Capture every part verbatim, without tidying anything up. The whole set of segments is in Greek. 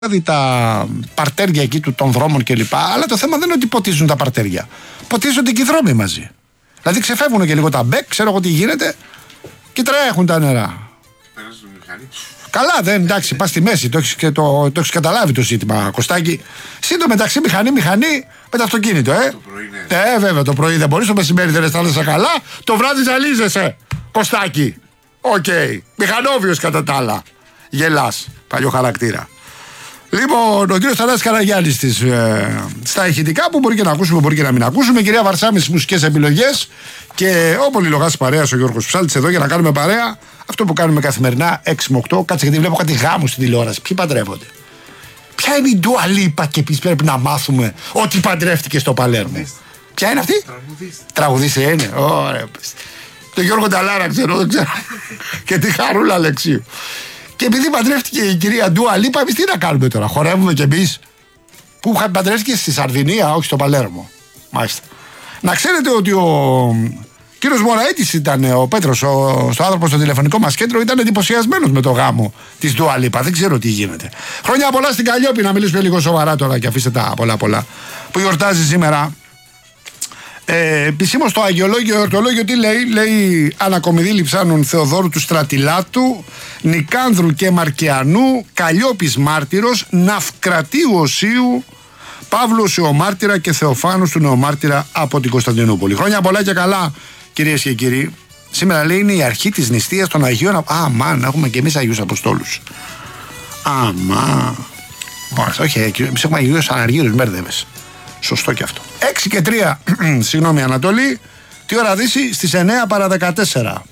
Δηλαδή τα παρτέρια εκεί του των δρόμων κλπ. Αλλά το θέμα δεν είναι ότι ποτίζουν τα παρτέρια. Ποτίζονται και οι δρόμοι μαζί. Δηλαδή ξεφεύγουν και λίγο τα μπέκ, ξέρω εγώ τι γίνεται και τρέχουν τα νερά. Περάζουν μηχανή. Καλά, δεν εντάξει, πα στη μέση. Το έχει το, το καταλάβει το ζήτημα, Κωστάκη. Σύντο μεταξύ μηχανή, μηχανή με το αυτοκίνητο, ε. Το πρωί, ναι. Ε, βέβαια το πρωί δεν μπορεί, το μεσημέρι δεν αισθάνεσαι καλά. Το βράδυ ζαλίζεσαι, Κωστάκη. Οκ. Okay. Μηχανόβιος κατά τα άλλα. Γελάς. Παλιό χαρακτήρα. Λοιπόν, ο κύριος Θανάσης Καραγιάννης της, ε, στα ηχητικά που μπορεί και να ακούσουμε, μπορεί και να μην ακούσουμε. Η κυρία Βαρσάμη στις μουσικές επιλογές. Και ο πολυλογάς παρέας ο Γιώργος Ψάλτης εδώ για να κάνουμε παρέα. Αυτό που κάνουμε καθημερινά έξι με οκτώ. Κάτσε γιατί βλέπω κάτι γάμου στην τηλεόραση. Ποιοι παντρεύονται? Ποια είναι η Ντουα Λίπα και επίσης πρέπει να μάθουμε ότι παντρεύτηκε στο Παλέρμο? Ποια είναι αυτή? Τραγουδίστρια. Τραγουδίστρια είναι. Ωραία. Το Γιώργο Νταλάρα ξέρω, δεν ξέρω. Και τη Χαρούλα Αλεξίου. Και επειδή παντρεύτηκε η κυρία Ντουα Λίπα, εμείς τι να κάνουμε τώρα? Χορεύουμε κι εμείς? Που παντρεύτηκε στη Σαρδινία, όχι στο Παλέρμο. Μάλιστα. Να ξέρετε ότι ο κύριος Μωραήτης ήταν, ο Πέτρος, ο, στο άνθρωπο στο τηλεφωνικό μας κέντρο, ήταν εντυπωσιασμένος με το γάμο της Ντουα Λίπα. Δεν ξέρω τι γίνεται. Χρόνια πολλά στην Καλλιόπη, να μιλήσουμε λίγο σοβαρά τώρα και αφήστε τα πολλά πολλά. Που γιορτάζει σήμερα. Ε, Επισήμως το αγιολόγιο, εορτολόγιο τι λέει? Λέει Ανακομιδή Λιψάνων Θεοδόρου του Στρατιλάτου, Νικάνδρου και Μαρκιανού, Καλλιόπης Μάρτυρος, Ναυκρατίου Οσίου, Παύλος Ιωμάρτυρα και Θεοφάνους του Νεομάρτυρα από την Κωνσταντινούπολη. Χρόνια πολλά και καλά, κυρίες και κύριοι. Σήμερα λέει είναι η αρχή της νηστείας των Αγίων. Α, μαν, έχουμε και εμείς Αγίους Αποστόλους. Α, μα. Όχι, εμείς έχουμε Αγίους Αναργύρους, μπέρδευες. Σωστό και αυτό. έξι και τρία, συγγνώμη Ανατολή. Τι ώρα δύση? Στις εννέα παρά δεκατέσσερα.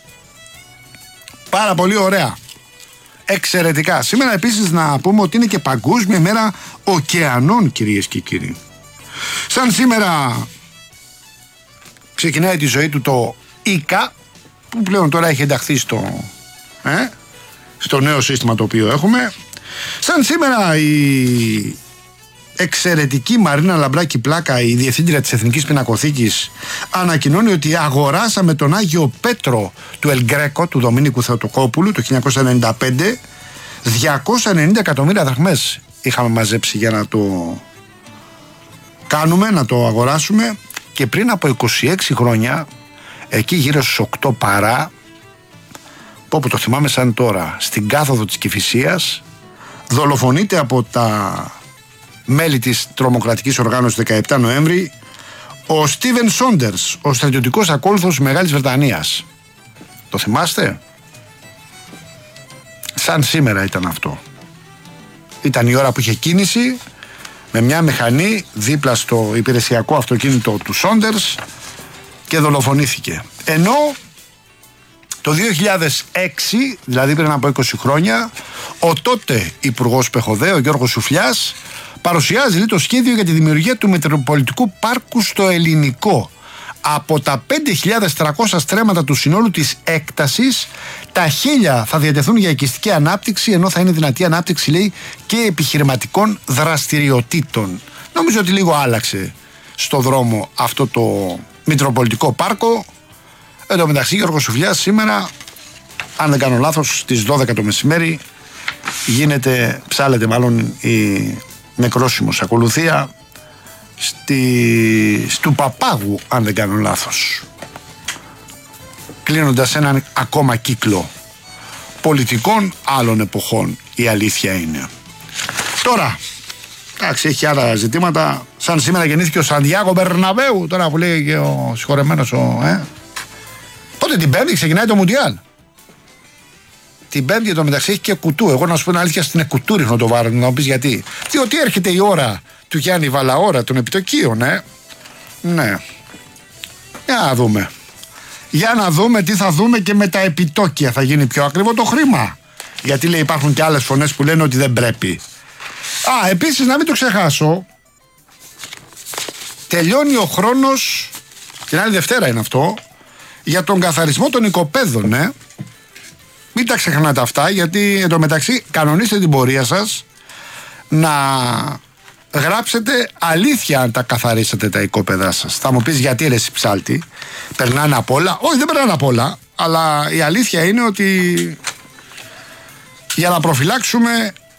Πάρα πολύ ωραία. Εξαιρετικά. Σήμερα επίσης να πούμε ότι είναι και Παγκόσμια ημέρα ωκεανών, κυρίες και κύριοι. Σαν σήμερα ξεκινάει τη ζωή του το ΙΚΑ, που πλέον τώρα έχει ενταχθεί στο, ε, στο νέο σύστημα το οποίο έχουμε. Σαν σήμερα η εξαιρετική Μαρίνα Λαμπράκη Πλάκα, η διευθύντρια της Εθνικής Πινακοθήκης, ανακοινώνει ότι αγοράσαμε τον Άγιο Πέτρο του Ελγκρέκο, του Δομήνικου Θεοτοκόπουλου, το χίλια εννιακόσια ενενήντα πέντε. διακόσια ενενήντα εκατομμύρια δραχμές είχαμε μαζέψει για να το κάνουμε, να το αγοράσουμε, και πριν από είκοσι έξι χρόνια, εκεί γύρω στους οκτώ παρά, που το θυμάμαι σαν τώρα, στην κάθοδο της Κηφισίας, δολοφονείται από τα μέλη της τρομοκρατικής οργάνωσης δεκαεπτά Νοέμβρη ο Στίβεν Σόντερς, ο στρατιωτικός ακόλουθος της Μεγάλης Βρετανίας. Το θυμάστε? Σαν σήμερα ήταν αυτό. Ήταν η ώρα που είχε κίνηση με μια μηχανή δίπλα στο υπηρεσιακό αυτοκίνητο του Σόντερς και δολοφονήθηκε. Ενώ το δύο χιλιάδες έξι, δηλαδή πριν από είκοσι χρόνια, ο τότε υπουργός Πεχοδέ, ο Γιώργος Σουφλιάς, παρουσιάζει το σχέδιο για τη δημιουργία του Μετροπολιτικού Πάρκου στο Ελληνικό. Από τα πέντε χιλιάδες τριακόσια στρέμματα του συνόλου της έκτασης, τα χίλια θα διατεθούν για οικιστική ανάπτυξη, ενώ θα είναι δυνατή ανάπτυξη, λέει, και επιχειρηματικών δραστηριοτήτων. Νομίζω ότι λίγο άλλαξε στο δρόμο αυτό το Μητροπολιτικό Πάρκο. Εν τω μεταξύ, Γιώργος Σουφλιάς σήμερα, αν δεν κάνω λάθος, στις δώδεκα το μεσημέρι γίνεται, ψάλεται μάλλον η νεκρόσιμος ακολουθία στη, στου Παπάγου, αν δεν κάνω λάθος, κλείνοντας έναν ακόμα κύκλο πολιτικών άλλων εποχών, η αλήθεια είναι. Τώρα, εντάξει, έχει άλλα ζητήματα. Σαν σήμερα γεννήθηκε ο Σαντιάγο Μπερναβέου, τώρα που λέει και ο συγχωρεμένος ο, ε. Πότε την Πέμπτη ξεκινάει το Μουντιάλ? Την Πέμπτη το μεταξύ έχει και κουτού. Εγώ να σου πω την αλήθεια, στην κουτού ρίχνω το βάρο, να μου πει γιατί. Διότι έρχεται η ώρα του Γιάννη Βαλαώρα των επιτοκίων, ε. Ναι. Για να δούμε. Για να δούμε τι θα δούμε και με τα επιτόκια. Θα γίνει πιο ακριβό το χρήμα. Γιατί λέει υπάρχουν και άλλες φωνές που λένε ότι δεν πρέπει. Α, επίσης να μην το ξεχάσω. Τελειώνει ο χρόνος, την άλλη Δευτέρα είναι αυτό, για τον καθαρισμό των οικοπαίδων, ε. Μην τα ξεχνάτε αυτά, γιατί εντωμεταξύ κανονίστε την πορεία σας να γράψετε αλήθεια αν τα καθαρίσετε τα οικόπεδά σας. Θα μου πεις γιατί ρε εσύ Ψάλτη, περνάνε απ' όλα? Όχι, δεν περνάνε απ' όλα, αλλά η αλήθεια είναι ότι για να προφυλάξουμε